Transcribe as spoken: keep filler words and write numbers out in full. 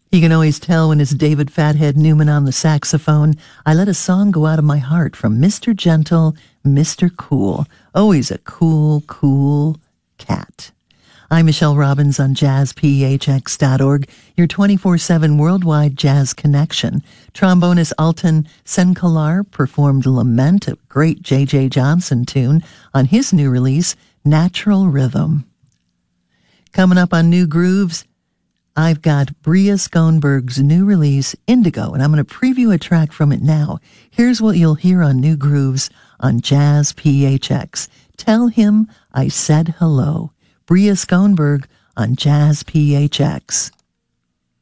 You can always tell when it's David Fathead Newman on the saxophone. I let a song go out of my heart from Mister Gentle, Mister Cool. Always a cool, cool cat. I'm Michelle Robbins on jazz p h x dot org, your twenty-four seven worldwide jazz connection. Trombonist Alton Senkalar performed Lament, a great J J Johnson tune, on his new release, Natural Rhythm. Coming up on New Grooves, I've got Bria Schoenberg's new release, Indigo, and I'm going to preview a track from it now. Here's what you'll hear on New Grooves on Jazz P H X. Tell him I said hello. Bria Schoenberg on Jazz P H X.